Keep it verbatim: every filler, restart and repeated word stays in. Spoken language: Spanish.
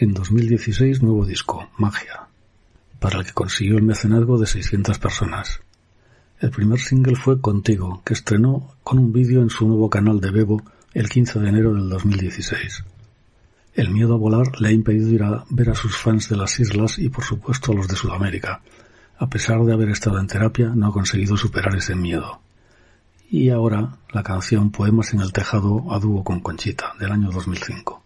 En dos mil dieciséis, nuevo disco, Magia, para el que consiguió el mecenazgo de seiscientas personas. El primer single fue Contigo, que estrenó con un vídeo en su nuevo canal de Vevo el quince de enero del dos mil dieciséis. El miedo a volar le ha impedido ir a ver a sus fans de las islas y por supuesto a los de Sudamérica. A pesar de haber estado en terapia, no ha conseguido superar ese miedo. Y ahora, la canción Poemas en el tejado a dúo con Conchita, del año dos mil cinco.